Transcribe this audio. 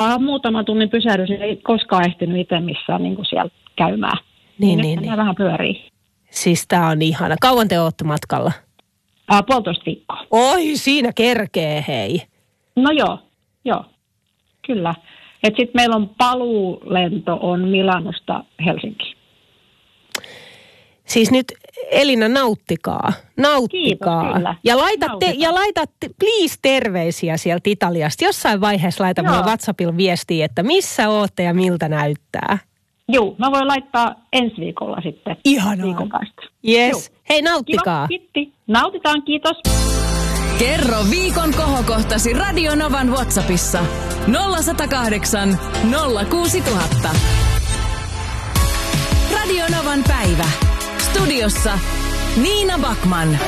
muutaman tunnin pysähdys, ei koskaan ehtinyt itse missään niin kuin siellä käymään. Niin. Nämä vähän pyörii. Siis tää on ihana. Kauan te ootte matkalla? 1,5 viikkoa. Oi, siinä kerkee, hei. No joo, kyllä. Et sit meillä on paluulento on Milanosta Helsinkiin. Siis nyt Elina, nauttikaa. Kiitos, kyllä. Ja laitatte please terveisiä sieltä Italiasta. Jossain vaiheessa laita mulle WhatsAppilla viestiä, että missä ootte ja miltä näyttää. Joo, mä voin laittaa ensi viikolla sitten. Ihanaa. Viikon päästä. Yes. Hei, nauttikaa. Kiva, kiitti. Nautitaan, kiitos. Kerro viikon kohokohtasi Radio Novan WhatsAppissa 0108 06000. Radio Novan päivä. Studiossa Niina Backman.